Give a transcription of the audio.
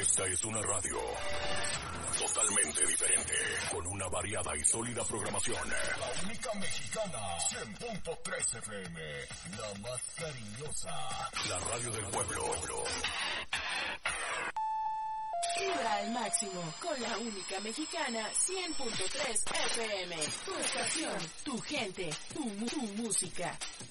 Esta es una radio totalmente diferente, con una variada y sólida programación. La única mexicana, 100.3 FM, la más cariñosa. La radio del pueblo. Vibra al máximo con la única mexicana 100.3 FM. Tu estación, tu gente, tu música.